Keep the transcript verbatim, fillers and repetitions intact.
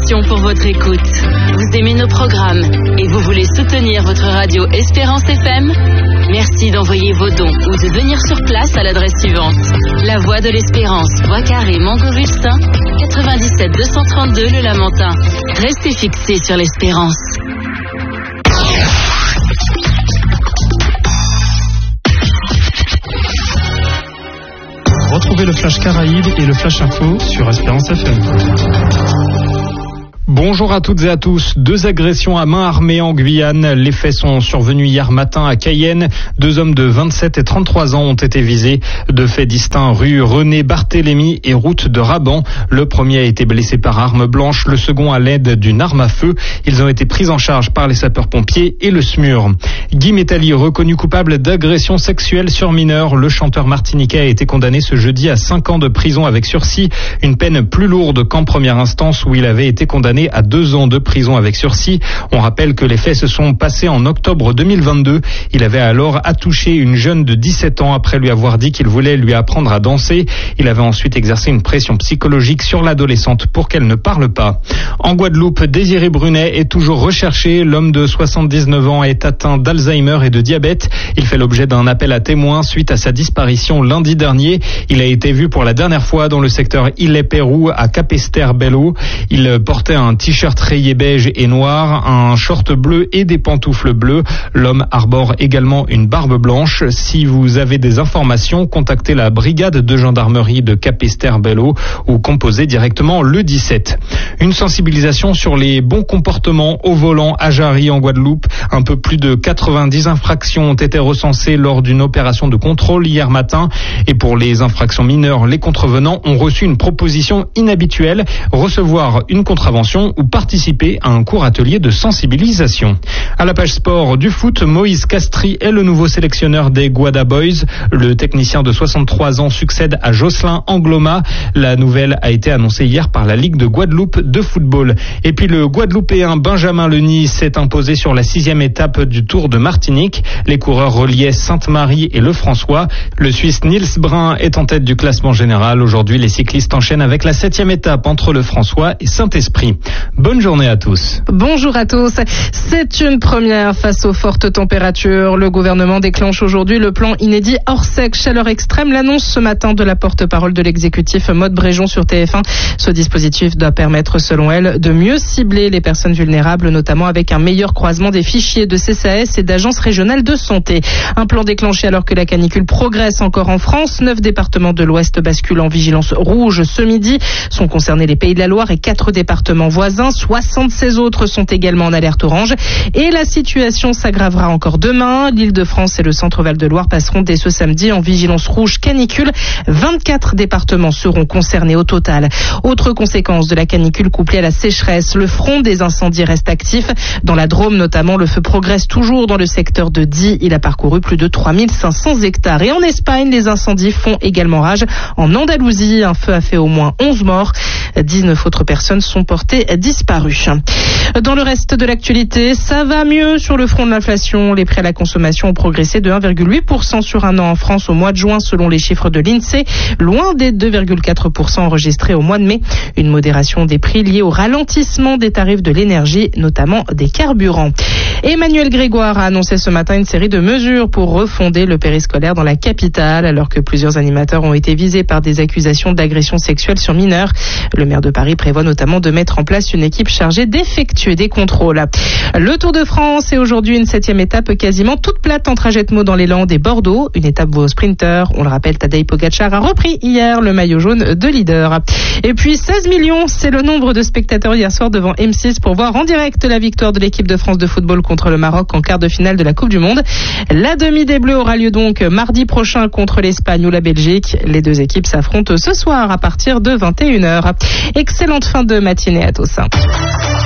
remercions pour votre écoute. Vous aimez nos programmes et vous voulez soutenir votre radio Espérance F M? Merci d'envoyer vos dons ou de venir sur place à l'adresse suivante. La Voie de l'Espérance, Bois Carré, Montgovulsin, quatre-vingt-dix-sept deux cent trente-deux Le Lamentin. Restez fixés sur l'Espérance. Retrouvez le Flash Caraïbes et le Flash Info sur Espérance F M. Bonjour à toutes et à tous. Deux agressions à main armée en Guyane. Les faits sont survenus hier matin à Cayenne. Deux hommes de vingt-sept et trente-trois ans ont été visés. Deux faits distincts rue René Barthélemy et route de Raban. Le premier a été blessé par arme blanche, le second à l'aide d'une arme à feu. Ils ont été pris en charge par les sapeurs-pompiers et le S M U R. Guy Métallier, reconnu coupable d'agression sexuelle sur mineur. Le chanteur martiniquais a été condamné ce jeudi à cinq ans de prison avec sursis. Une peine plus lourde qu'en première instance où il avait été condamné à deux ans de prison avec sursis. On rappelle que les faits se sont passés en octobre deux mille vingt-deux. Il avait alors attouché une jeune de dix-sept ans après lui avoir dit qu'il voulait lui apprendre à danser. Il avait ensuite exercé une pression psychologique sur l'adolescente pour qu'elle ne parle pas. En Guadeloupe, Désiré Brunet est toujours recherché. L'homme de soixante-dix-neuf ans est atteint d'Alzheimer et de diabète. Il fait l'objet d'un appel à témoins suite à sa disparition lundi dernier. Il a été vu pour la dernière fois dans le secteur Illet-Pérou à Capesterre-Belle-Eau. Il portait un t-shirt rayé beige et noir, un short bleu et des pantoufles bleues. L'homme arbore également une barbe blanche. Si vous avez des informations, contactez la brigade de gendarmerie de Capesterre-Belle-Eau ou composez directement le dix-sept. Une sensibilisation sur les bons comportements au volant à Jarry en Guadeloupe. Un peu plus de quatre-vingt-dix infractions ont été recensées lors d'une opération de contrôle hier matin. Et pour les infractions mineures, les contrevenants ont reçu une proposition inhabituelle, recevoir une contravention ou participer à un court atelier de sensibilisation. À la page sport du foot, Moïse Castries est le nouveau sélectionneur des Guada Boys. Le technicien de soixante-trois ans succède à Jocelyn Angloma. La nouvelle a été annoncée hier par la Ligue de Guadeloupe de football. Et puis le Guadeloupéen Benjamin Leny s'est imposé sur la sixième étape du Tour de Martinique. Les coureurs reliaient Sainte-Marie et Lefrançois. Le Suisse Niels Brun est en tête du classement général. Aujourd'hui, les cyclistes enchaînent avec la septième étape entre Lefrançois et Saint-Esprit. Bonne journée à tous. Bonjour à tous. C'est une première face aux fortes températures. Le gouvernement déclenche aujourd'hui le plan inédit hors sec chaleur extrême. L'annonce ce matin de la porte-parole de l'exécutif Maude Bréjon sur T F un. Ce dispositif doit permettre, selon elle, de mieux cibler les personnes vulnérables, notamment avec un meilleur croisement des fichiers de C C A S et d'agences régionales de santé. Un plan déclenché alors que la canicule progresse encore en France. Neuf départements de l'Ouest basculent en vigilance rouge ce midi. Sont concernés les Pays de la Loire et quatre départements voisins. soixante-seize autres sont également en alerte orange. Et la situation s'aggravera encore demain. L'Île-de-France et le Centre-Val de Loire passeront dès ce samedi en vigilance rouge canicule. vingt-quatre départements seront concernés au total. Autre conséquence de la canicule couplée à la sécheresse, le front des incendies reste actif. Dans la Drôme notamment, le feu progresse toujours dans le secteur de Die. Il a parcouru plus de trois mille cinq cents hectares. Et en Espagne, les incendies font également rage. En Andalousie, un feu a fait au moins onze morts. dix-neuf autres personnes sont portées disparues. Dans le reste de l'actualité, ça va mieux sur le front de l'inflation. Les prix à la consommation ont progressé de un virgule huit pour cent sur un an en France au mois de juin selon les chiffres de l'INSEE, loin des deux virgule quatre pour cent enregistrés au mois de mai. Une modération des prix liée au ralentissement des tarifs de l'énergie, notamment des carburants. Emmanuel Grégoire a annoncé ce matin une série de mesures pour refonder le périscolaire dans la capitale, alors que plusieurs animateurs ont été visés par des accusations d'agression sexuelle sur mineurs. Le maire de Paris prévoit notamment de mettre en place une équipe chargée d'effectuer des contrôles. Le Tour de France est aujourd'hui une septième étape quasiment toute plate en trajet de Meaux dans les Landes et Bordeaux. Une étape vaut aux sprinteurs. On le rappelle, Tadej Pogacar a repris hier le maillot jaune de leader. Et puis seize millions, c'est le nombre de spectateurs hier soir devant M six pour voir en direct la victoire de l'équipe de France de football contre le Maroc en quart de finale de la Coupe du Monde. La demi des Bleus aura lieu donc mardi prochain contre l'Espagne ou la Belgique. Les deux équipes s'affrontent ce soir à partir de vingt et une heures. Excellente fin de matinée à tous.